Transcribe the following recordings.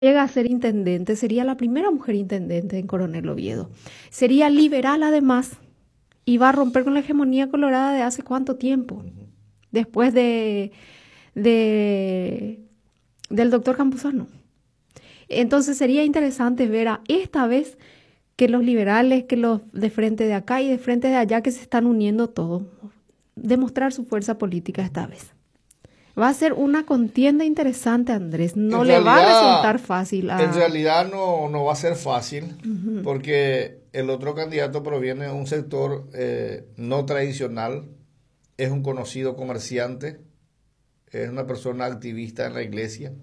llega a ser intendente, sería la primera mujer intendente en Coronel Oviedo. Sería liberal además y va a romper con la hegemonía colorada de hace cuánto tiempo, después de del doctor Campuzano. Entonces sería interesante ver a esta vez que los liberales, que los de frente de acá y de frente de allá, que se están uniendo todos, demostrar su fuerza política esta vez. Va a ser una contienda interesante, Andrés. No le va a resultar fácil. En realidad no va a ser fácil, porque el otro candidato proviene de un sector no tradicional, es un conocido comerciante, es una persona activista en la iglesia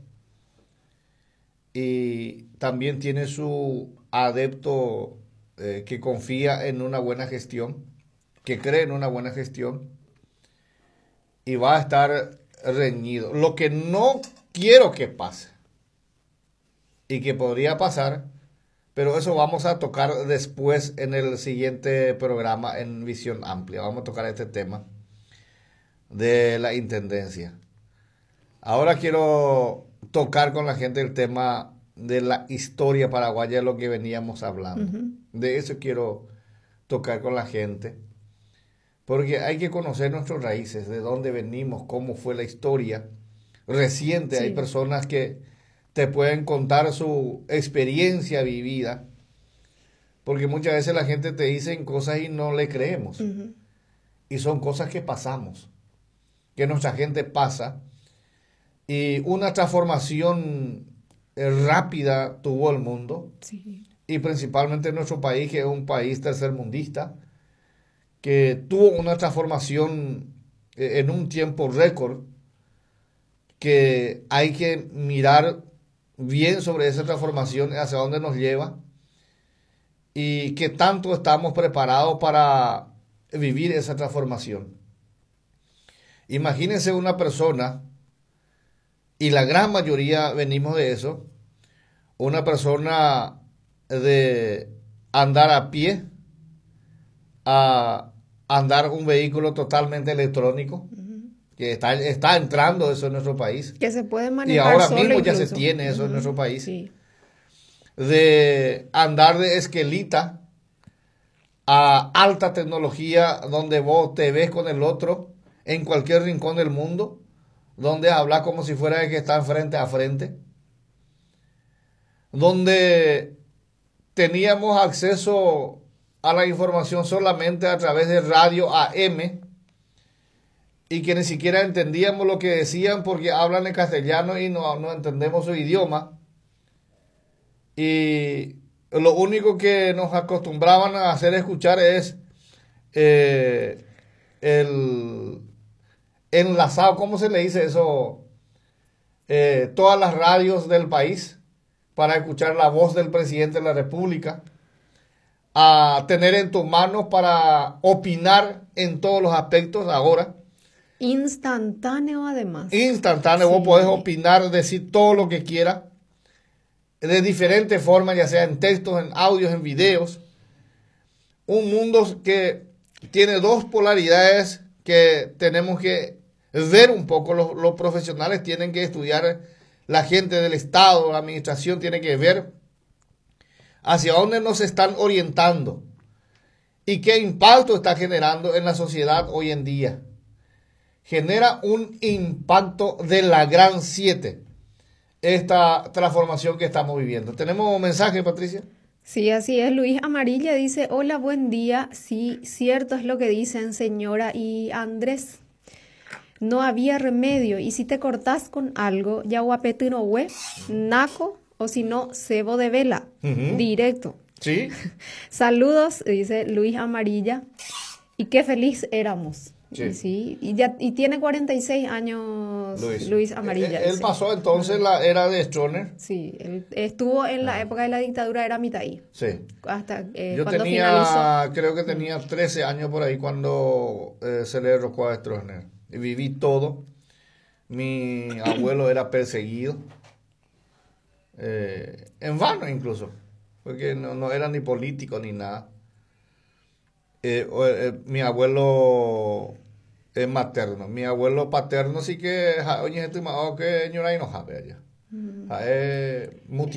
y también tiene su adepto que confía en una buena gestión, que cree en una buena gestión y va a estar reñido. Lo que no quiero que pase y que podría pasar, pero eso vamos a tocar después en el siguiente programa en Visión Amplia. Vamos a tocar este tema de la intendencia. Ahora quiero tocar con la gente el tema de la historia paraguaya, de lo que veníamos hablando. De eso quiero tocar con la gente, porque hay que conocer nuestras raíces, de dónde venimos, cómo fue la historia reciente. Sí. Hay personas que te pueden contar su experiencia vivida, porque muchas veces la gente te dice cosas y no le creemos. Y son cosas que pasamos, que nuestra gente pasa. Y una transformación rápida tuvo el mundo, sí. Y principalmente nuestro país, que es un país tercermundista, que tuvo una transformación en un tiempo récord, que hay que mirar bien sobre esa transformación, hacia dónde nos lleva, y qué tanto estamos preparados para vivir esa transformación. Imagínense una persona, y la gran mayoría venimos de eso, una persona de andar a pie a andar un vehículo totalmente electrónico, que está entrando eso en nuestro país. Que se puede manejar y ahora solo mismo incluso. Ya se tiene eso en nuestro país. Sí. De andar de esquelita a alta tecnología, donde vos te ves con el otro en cualquier rincón del mundo, donde hablas como si fuera el que está frente a frente, donde teníamos acceso a la información solamente a través de radio AM y que ni siquiera entendíamos lo que decían porque hablan en castellano y no entendemos su idioma. Y lo único que nos acostumbraban a hacer escuchar es el enlazado, ¿cómo se le dice eso? Todas las radios del país para escuchar la voz del presidente de la República, a tener en tus manos para opinar en todos los aspectos ahora. Instantáneo además. Instantáneo, sí. Vos podés opinar, decir todo lo que quieras, de diferentes formas, ya sea en textos, en audios, en videos. Un mundo que tiene dos polaridades que tenemos que ver un poco. Los profesionales tienen que estudiar, la gente del Estado, la administración tiene que ver hacia dónde nos están orientando y qué impacto está generando en la sociedad hoy en día. Genera un impacto de la gran 7 esta transformación que estamos viviendo. ¿Tenemos un mensaje, Patricia? Sí, así es. Luis Amarilla dice, hola, buen día. Sí, cierto es lo que dicen, señora y Andrés. No había remedio. Y si te cortás con algo, ya guapetino hue, naco, o si no, cebo de vela. Directo. Sí. Saludos, dice Luis Amarilla. Y qué feliz éramos. Sí. Sí, y tiene 46 años Luis Amarilla. Él pasó entonces la era de Stroessner. Sí, él estuvo en la época de la dictadura, era Mitaí. Sí. Hasta yo cuando finalizó. Creo que tenía 13 años por ahí cuando se le derrocó a Stroessner. Y viví todo. Mi abuelo era perseguido. En vano incluso. Porque no era ni político ni nada. Mi abuelo materno. Mi abuelo paterno sí que oye gente que señora y no sabe allá. Ah,